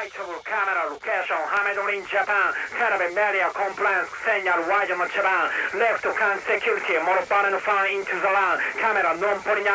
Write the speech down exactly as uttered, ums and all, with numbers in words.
Whitehall camera location Hamilton in Japan Caravan media compliance segnal wide Japan left can security more foreign fan into the land camera non